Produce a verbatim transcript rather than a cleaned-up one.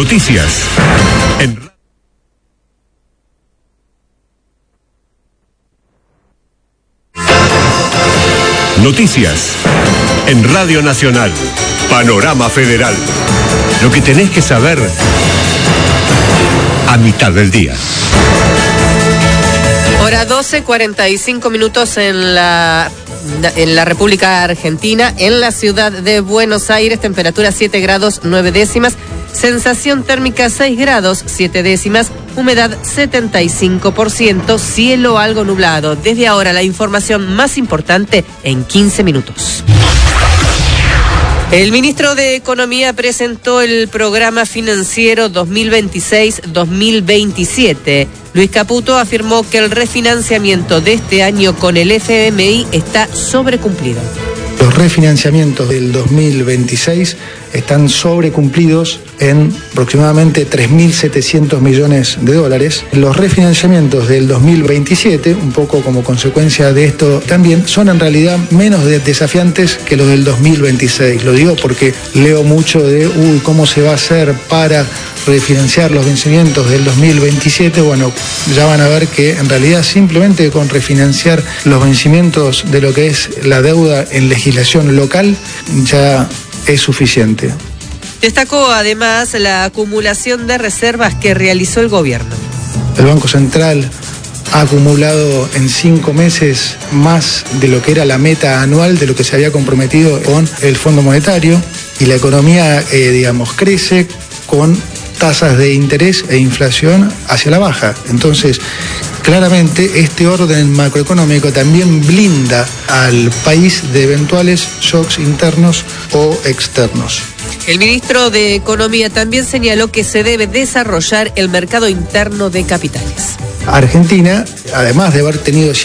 Noticias. En... Noticias. En Radio Nacional. Panorama Federal. Lo que tenés que saber a mitad del día. Hora doce, cuarenta y cinco minutos en la, en la República Argentina, en la ciudad de Buenos Aires, temperatura siete grados nueve décimas, sensación térmica seis grados siete décimas, humedad setenta y cinco por ciento, cielo algo nublado. Desde ahora la información más importante en quince minutos. El ministro de Economía presentó el programa financiero dos mil veintiséis dos mil veintisiete. Luis Caputo afirmó que el refinanciamiento de este año con el F M I está sobrecumplido. Los refinanciamientos del dos mil veintiséis están sobrecumplidos en aproximadamente tres mil setecientos millones de dólares. Los refinanciamientos del dos mil veintisiete, un poco como consecuencia de esto también, son en realidad menos de desafiantes que los del dos mil veintiséis. Lo digo porque leo mucho de, uy, ¿cómo se va a hacer para refinanciar los vencimientos del dos mil veintisiete? Bueno, ya van a ver que en realidad simplemente con refinanciar los vencimientos de lo que es la deuda en legislación local ya es suficiente. Destacó además la acumulación de reservas que realizó el gobierno. El Banco Central ha acumulado en cinco meses más de lo que era la meta anual de lo que se había comprometido con el Fondo Monetario, y la economía, eh, digamos, crece con tasas de interés e inflación hacia la baja. Entonces, claramente este orden macroeconómico también blinda al país de eventuales shocks internos o externos. El ministro de Economía también señaló que se debe desarrollar el mercado interno de capitales. Argentina, además de haber tenido